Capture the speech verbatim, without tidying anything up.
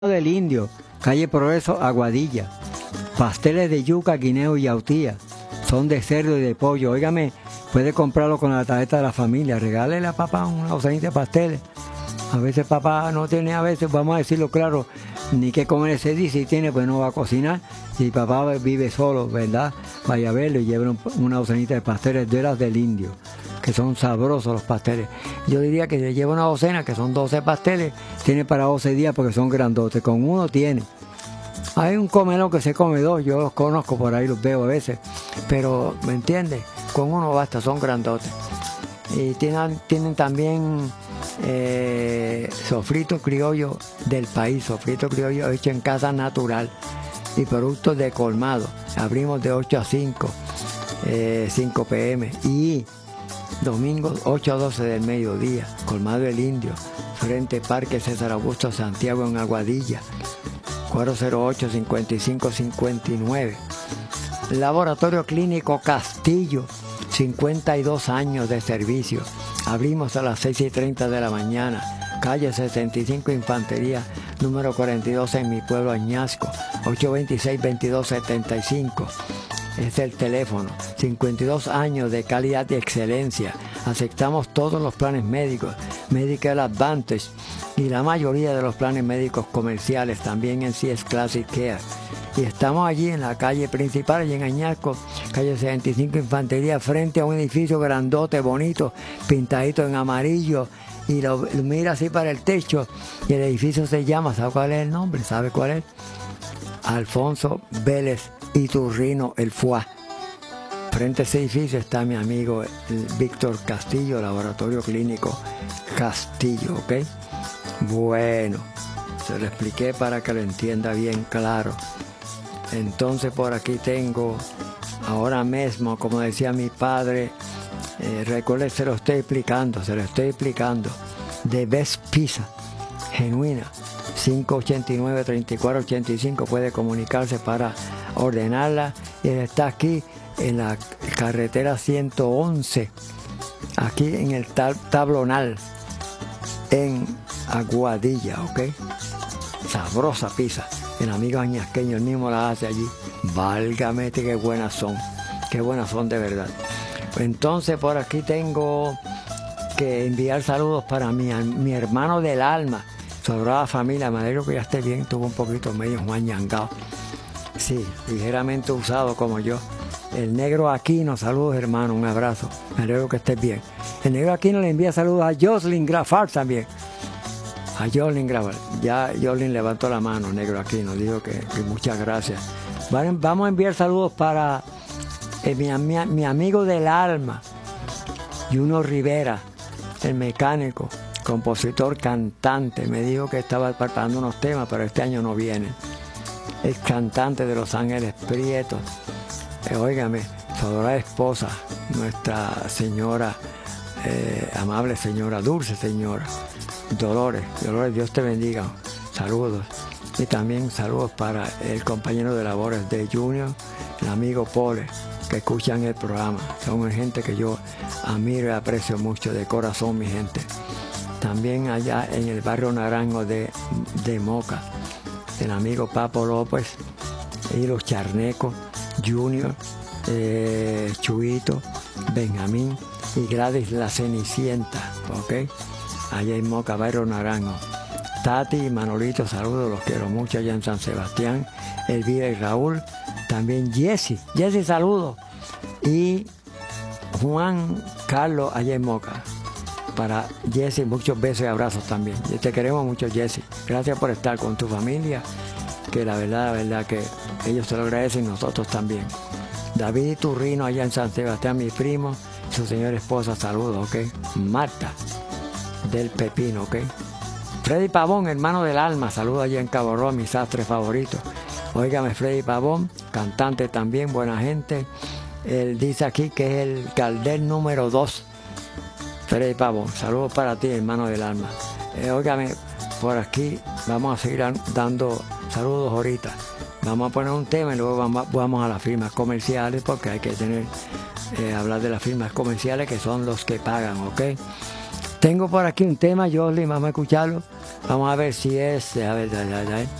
del Indio, calle Progreso, Aguadilla. Pasteles de yuca, guineo y yautía. Son de cerdo y de pollo. Óigame, puede comprarlo con la tarjeta de la familia. Regálele a papá una docenita de pasteles. A veces papá no tiene, a veces, vamos a decirlo claro, ni que comer ese día. Si tiene, pues no va a cocinar. Si papá vive solo, ¿verdad? Vaya a verlo y lleve una docenita de pasteles de las del Indio, que son sabrosos los pasteles. Yo diría que se lleva una docena, que son doce pasteles, tiene para doce días porque son grandotes. Con uno tiene. Hay un comedor que se come dos, yo los conozco, por ahí los veo a veces, pero, ¿me entiendes? Con uno basta, son grandotes. Y tienen, tienen también eh, sofrito criollo del país, sofrito criollo hecho en casa natural y productos de colmado. Abrimos de ocho a cinco, eh, cinco pe eme y domingos ocho a doce del mediodía. Colmado El Indio, frente Parque César Augusto Santiago en Aguadilla. cuatro cero ocho, cinco cinco cinco nueve. Laboratorio Clínico Castillo, cincuenta y dos años de servicio. Abrimos a las seis y treinta de la mañana. Calle sesenta y cinco Infantería, número cuarenta y dos en mi pueblo Añasco. ocho dos seis, veintidós setenta y cinco. Es el teléfono. cincuenta y dos años de calidad y excelencia. Aceptamos todos los planes médicos, Medical Advantage y la mayoría de los planes médicos comerciales, también en C S Classic Care. Y estamos allí en la calle principal, allí en Añasco, calle sesenta y cinco Infantería, frente a un edificio grandote, bonito, pintadito en amarillo, y lo, lo mira así para el techo, y el edificio se llama, ¿sabe cuál es el nombre? ¿Sabe cuál es? Alfonso Vélez Iturrino, el F U A. Frente a ese edificio está mi amigo Víctor Castillo, Laboratorio Clínico Castillo, ¿ok? Bueno, se lo expliqué para que lo entienda bien claro. Entonces por aquí tengo, ahora mismo, como decía mi padre, eh, recuerde, se lo estoy explicando, se lo estoy explicando, de Best Pizza, genuina, cinco ocho nueve, tres cuatro ocho cinco, puede comunicarse para ordenarla, y él está aquí en la carretera ciento once, aquí en el tab tablonal, en Aguadilla, ¿ok? Sabrosa pizza. El amigo añasqueño, el mismo la hace allí. Válgame, qué buenas son. Qué buenas son de verdad. Entonces por aquí tengo que enviar saludos para mi, mi hermano del alma, su adorada familia. Me alegro que ya esté bien. Tuvo un poquito medio mañangado. Sí, ligeramente usado como yo. El negro Aquino, saludos hermano, un abrazo. Me alegro que estés bien. El negro Aquino le envía saludos a Jocelyn Grafar también. A Jocelyn Grafar. Ya Jocelyn levantó la mano, negro Aquino, dijo que, que muchas gracias. Vamos a enviar saludos para eh, mi, mi, mi amigo del alma, Juno Rivera, el mecánico, compositor, cantante. Me dijo que estaba preparando unos temas, pero este año no viene. Es cantante de Los Ángeles Prietos. Eh, óigame, su adorada esposa, nuestra señora, eh, amable señora, dulce señora, Dolores. Dolores, Dios te bendiga. Saludos. Y también saludos para el compañero de labores de Junior, el amigo Pole, que escuchan el programa. Son gente que yo admiro y aprecio mucho, de corazón, mi gente. También allá en el barrio Naranjo de, de Moca, el amigo Papo López y los Charnecos, Junior, eh, Chuito, Benjamín y Gladys la Cenicienta, ¿ok? Allá en Moca, barrio Naranjo. Tati y Manolito, saludos, los quiero mucho allá en San Sebastián. Elvira y Raúl. También Jesse, Jesse, saludos. Y Juan Carlos allá en Moca. Para Jesse, muchos besos y abrazos también. Te queremos mucho, Jesse. Gracias por estar con tu familia, que la verdad, la verdad que ellos se lo agradecen, nosotros también. David Turrino allá en San Sebastián, mi primo, su señora esposa, saludos, ¿ok? Marta del Pepino, ¿ok? Freddy Pavón, hermano del alma, saludos allá en Cabo Rojo, mis sastres favoritos. Óigame, Freddy Pavón, cantante también, buena gente. Él dice aquí que es el Caldel número dos. Freddy Pavón, saludos para ti, hermano del alma. Eh, óigame, por aquí vamos a seguir dando saludos ahorita. Vamos a poner un tema y luego vamos, vamos a las firmas comerciales, porque hay que tener, eh, hablar de las firmas comerciales, que son los que pagan, ¿ok? Tengo por aquí un tema, Josly, vamos a escucharlo. Vamos a ver si es... A ver, a ver, a ver.